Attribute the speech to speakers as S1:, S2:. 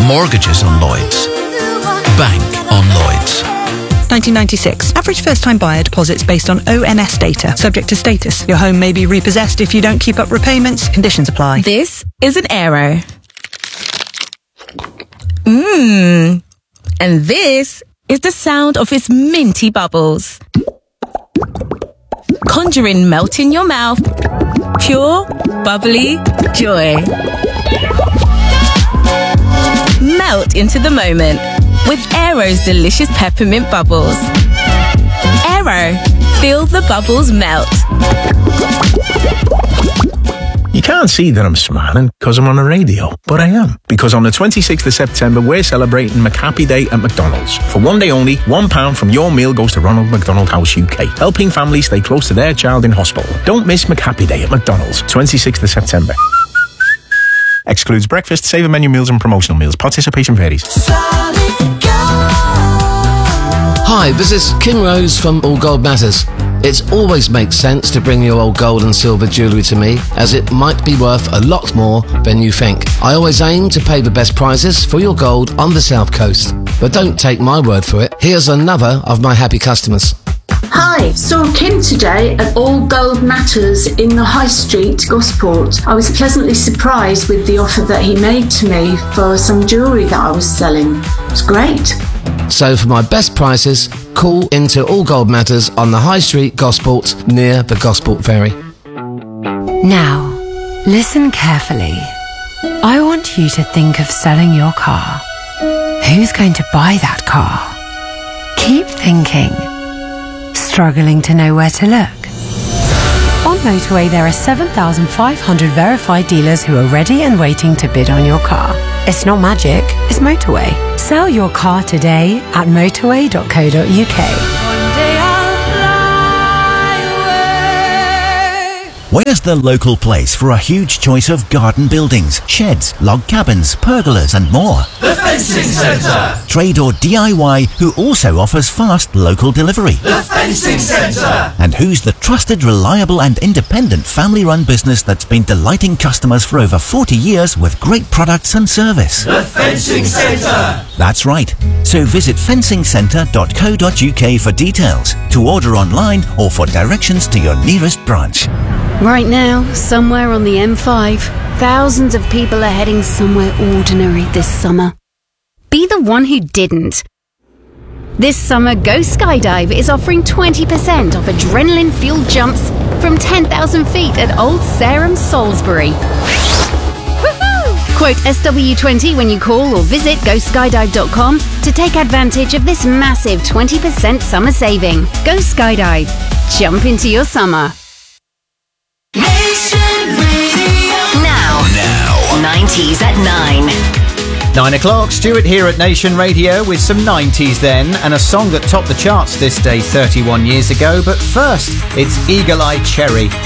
S1: Mortgages on Lloyds. Bank on Lloyds.
S2: 1996. Average first-time buyer deposits based on ONS data, subject to status. Your home may be repossessed if you don't keep up repayments. Conditions apply.
S3: This is an Aero. And this is the sound of its minty bubbles. Conjuring melt in your mouth. Pure, bubbly joy. Melt into the moment with Aero's delicious peppermint bubbles. Aero, feel the bubbles melt.
S4: You can't see that I'm smiling because I'm on the radio, but I am. Because on the 26th of September, we're celebrating McHappy Day at McDonald's. For one day only, £1 from your meal goes to Ronald McDonald House UK, helping families stay close to their child in hospital. Don't miss McHappy Day at McDonald's, 26th of September. Excludes breakfast, saver menu meals and promotional meals. Participation varies.
S5: Hi, this is Kim Rose from All Gold Matters. It always makes sense to bring your old gold and silver jewellery to me, as it might be worth a lot more than you think. I always aim to pay the best prices for your gold on the South Coast. But don't take my word for it. Here's another of my happy customers.
S6: Hi, saw Kim today at All Gold Matters in the High Street, Gosport. I was pleasantly surprised with the offer that he made to me for some jewellery that I was selling. It was great.
S5: So for my best prices, call into All Gold Matters on the High Street, Gosport, near the Gosport Ferry.
S7: Now, listen carefully. I want you to think of selling your car. Who's going to buy that car? Keep thinking. Struggling to know where to look? On Motorway, there are 7,500 verified dealers who are ready and waiting to bid on your car. It's not magic, it's Motorway. Sell your car today at motorway.co.uk.
S8: Where's the local place for a huge choice of garden buildings, sheds, log cabins, pergolas and more?
S9: The Fencing Centre!
S8: Trade or DIY, who also offers fast local delivery.
S9: The Fencing Centre!
S8: And who's the trusted, reliable and independent family-run business that's been delighting customers for over 40 years with great products and service.
S9: The Fencing Centre!
S8: That's right. So visit fencingcentre.co.uk for details, to order online or for directions to your nearest branch.
S10: Right now, somewhere on the M5, thousands of people are heading somewhere ordinary this summer. Be the one who didn't. This summer, Go Skydive is offering 20% off adrenaline-fueled jumps from 10,000 feet at Old Sarum, Salisbury. Quote SW20 when you call or visit GoSkydive.com to take advantage of this massive 20% summer saving. Go Skydive. Jump into your summer.
S11: Now, 90s at 9.
S12: 9 o'clock, Stuart here at Nation Radio with some 90s then, and a song that topped the charts this day 31 years ago. But first, it's Eagle Eye Cherry.